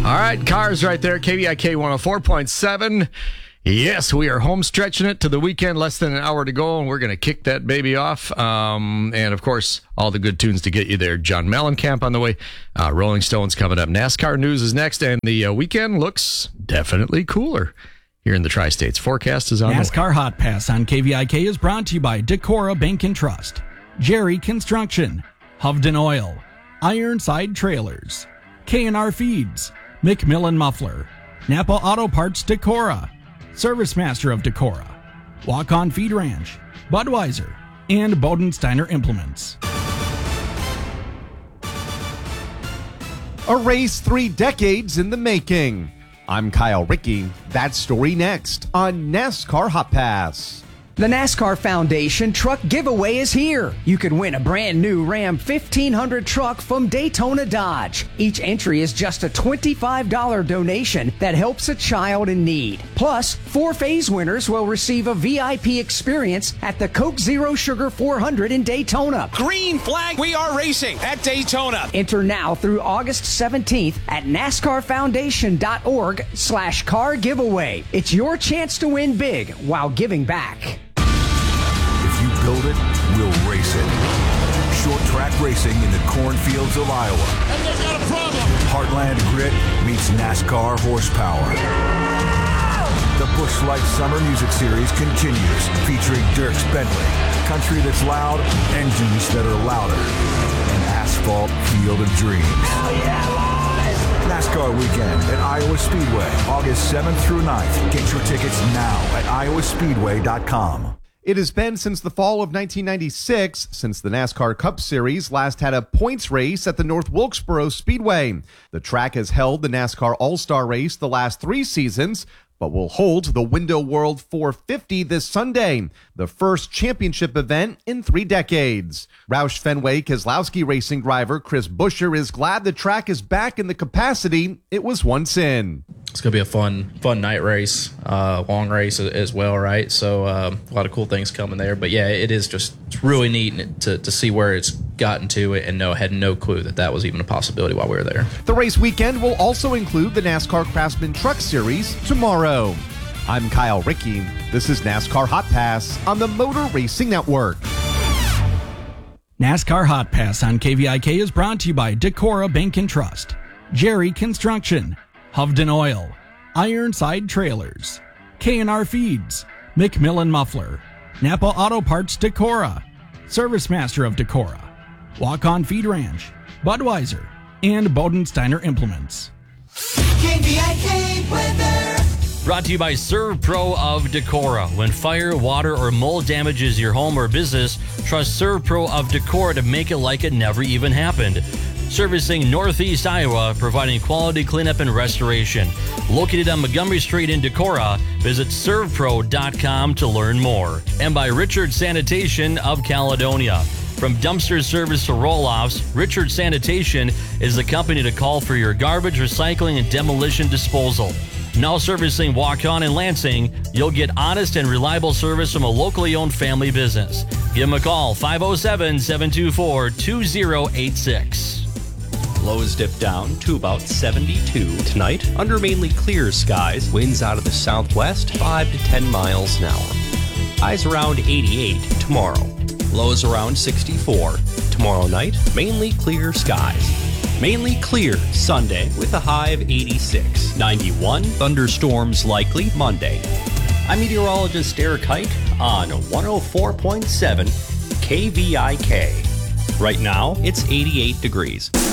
All right, Cars right there, KVIK 104.7. Yes, we are home stretching it to the weekend, less than an hour to go, and we're going to kick that baby off. And, of course, all the good tunes to get you there. John Mellencamp on the way. Rolling Stones coming up. NASCAR news is next, and the weekend looks definitely cooler here in the Tri-States. Forecast is on the way. NASCAR Hot Pass on KVIK is brought to you by Decorah Bank and Trust, Jerry Construction, Hovden Oil, Ironside Trailers, K&R Feeds, McMillan Muffler, Napa Auto Parts Decorah, Service Master of Decorah, Walk-On Feed Ranch, Budweiser, and Bodensteiner Implements. A race 3 decades in the making. I'm Kyle Rickey. That story next on NASCAR Hot Pass. The NASCAR Foundation Truck Giveaway is here. You can win a brand new Ram 1500 truck from Daytona Dodge. Each entry is just a $25 donation that helps a child in need. Plus, 4 phase winners will receive a VIP experience at the Coke Zero Sugar 400 in Daytona. Green flag, we are racing at Daytona. Enter now through August 17th at NASCARFoundation.org/car giveaway. It's your chance to win big while giving back. If you build it, we'll race it. Short track racing in the cornfields of Iowa. And they got a problem. Heartland grit meets NASCAR horsepower. The Busch Light Summer Music Series continues, featuring Dierks Bentley, country that's loud, engines that are louder, an asphalt field of dreams. NASCAR weekend at Iowa Speedway, August 7th through 9th. Get your tickets now at iowaspeedway.com. It has been since the fall of 1996 since the NASCAR Cup Series last had a points race at the North Wilkesboro Speedway. The track has held the NASCAR All-Star Race the last 3 seasons, but will hold the Window World 450 this Sunday, the first championship event in 3 decades. Roush Fenway Keselowski racing driver Chris Buescher is glad the track is back in the capacity it was once in. It's going to be a fun night race, long race as well, right? So a lot of cool things coming there. But, yeah, it's really neat to see where it's gotten to it and had no clue that was even a possibility while we were there. The race weekend will also include the NASCAR Craftsman Truck Series tomorrow. I'm Kyle Rickey. This is NASCAR Hot Pass on the Motor Racing Network. NASCAR Hot Pass on KVIK is brought to you by Decorah Bank and Trust, Jerry Construction, Hovden Oil, Ironside Trailers, K&R Feeds, McMillan Muffler, Napa Auto Parts Decorah, Service Master of Decorah, Walk-On Feed Ranch, Budweiser, and Bodensteiner Implements. KVIK weather. Brought to you by ServPro of Decorah. When fire, water, or mold damages your home or business, trust ServPro of Decorah to make it like it never even happened. Servicing Northeast Iowa, providing quality cleanup and restoration. Located on Montgomery Street in Decorah, visit servpro.com to learn more. And by Richard Sanitation of Caledonia. From dumpster service to roll-offs, Richard Sanitation is the company to call for your garbage, recycling, and demolition disposal. Now servicing Walk-On in Lansing, you'll get honest and reliable service from a locally owned family business. Give them a call, 507-724-2086. Lows dip down to about 72 tonight. Under mainly clear skies, winds out of the southwest 5 to 10 miles an hour. Highs around 88 tomorrow. Lows around 64. Tomorrow night, mainly clear skies. Mainly clear Sunday with a high of 86. 91, thunderstorms likely Monday. I'm meteorologist Eric Hike on 104.7 KVIK. Right now, it's 88 degrees.